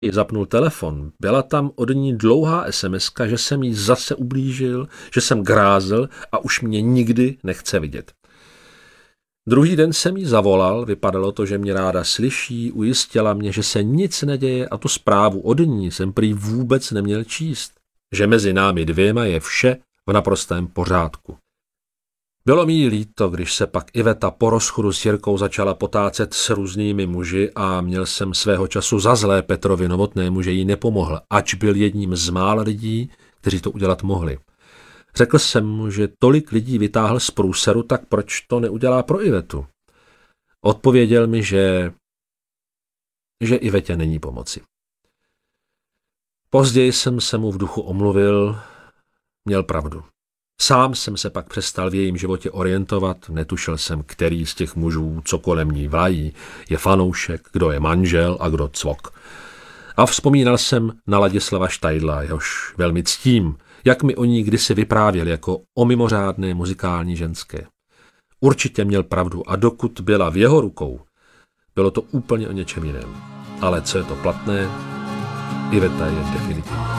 I zapnul telefon, byla tam od ní dlouhá SMSka, že jsem jí zase ublížil, že jsem grázel a už mě nikdy nechce vidět. Druhý den jsem jí zavolal, vypadalo to, že mě ráda slyší, ujistila mě, že se nic neděje a tu zprávu od ní jsem prý vůbec neměl číst, že mezi námi dvěma je vše v naprostém pořádku. Bylo mi jí líto, když se pak Iveta po rozchodu s Jirkou začala potácet s různými muži a měl jsem svého času za zlé Petrovi Novotnému, že jí nepomohl, ač byl jedním z mála lidí, kteří to udělat mohli. Řekl jsem mu, že tolik lidí vytáhl z průseru, tak proč to neudělá pro Ivetu? Odpověděl mi, že Ivetě není pomoci. Později jsem se mu v duchu omluvil, měl pravdu. Sám jsem se pak přestal v jejím životě orientovat, netušil jsem, který z těch mužů, co kolem ní vlají, je fanoušek, kdo je manžel a kdo cvok. A vzpomínal jsem na Ladislava Štajdla, jehož velmi ctím, jak mi o ní kdysi vyprávěl jako o mimořádné muzikální ženské. Určitě měl pravdu a dokud byla v jeho rukou, bylo to úplně o něčem jiném. Ale co je to platné, Iveta je definitivní.